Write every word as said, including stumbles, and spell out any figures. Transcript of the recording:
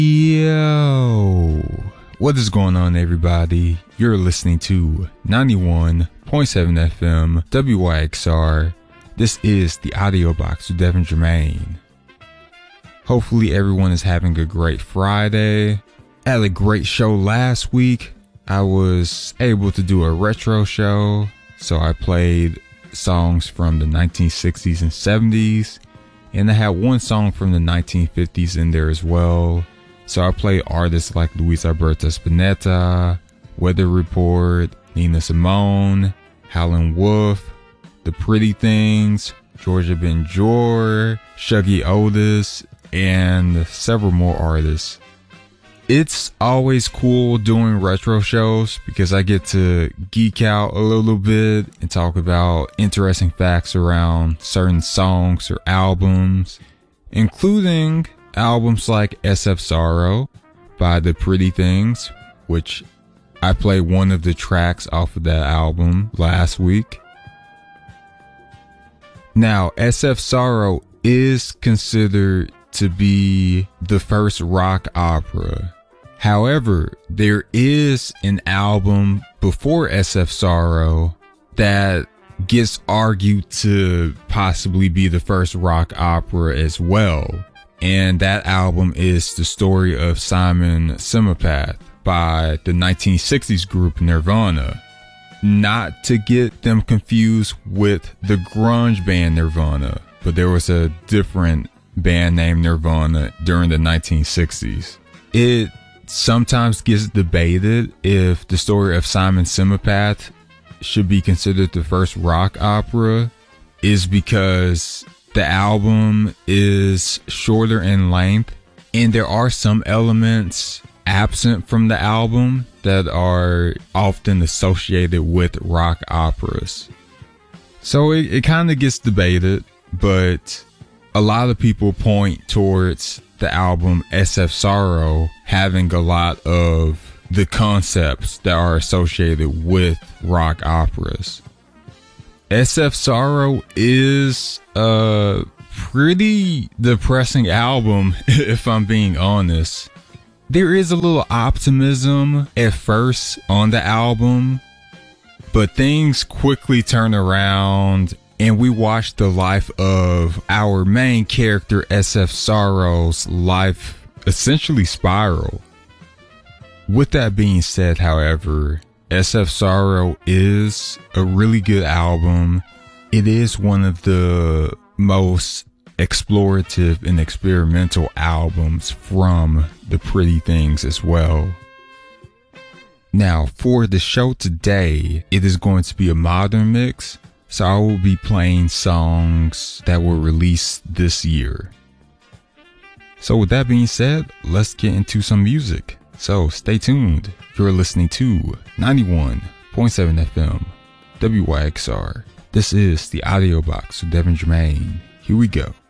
Yo, what is going on, everybody? You're listening to ninety-one point seven F M W Y X R. This is the Audio Box with Devin Germain. Hopefully everyone is having a great Friday. I had a great show last week. I was able to do a retro show, so I played songs from the nineteen sixties and seventies, and I had one song from the nineteen fifties in there as well. So I played artists like Luis Alberto Spinetta, Weather Report, Nina Simone, Howlin' Wolf, The Pretty Things, Georgia Benjor, Shuggy Otis, and several more artists. It's always cool doing retro shows because I get to geek out a little bit and talk about interesting facts around certain songs or albums, including albums like S F Sorrow by The Pretty Things, which I played one of the tracks off of that album last week. Now, S F Sorrow is considered to be the first rock opera. However, there is an album before S F Sorrow that gets argued to possibly be the first rock opera as well. And that album is The Story of Simon Simopath by the nineteen sixties group Nirvana. Not to get them confused with the grunge band Nirvana, but there was a different band named Nirvana during the nineteen sixties. It sometimes gets debated if The Story of Simon Simopath should be considered the first rock opera, is because the album is shorter in length and there are some elements absent from the album that are often associated with rock operas. So it, it kind of gets debated, but a lot of people point towards the album S F Sorrow having a lot of the concepts that are associated with rock operas. S F Sorrow is a pretty depressing album, if I'm being honest. There is a little optimism at first on the album, but things quickly turn around and we watch the life of our main character, S F Sorrow's life essentially spiral. With that being said, however, S F Sorrow is a really good album. It is one of the most explorative and experimental albums from The Pretty Things as well. Now, for the show today, it is going to be a modern mix, so I will be playing songs that were released this year. So with that being said, let's get into some music. So stay tuned. You're listening to ninety-one point seven F M W Y X R. This is the Audio Box with Devin Germain. Here we go.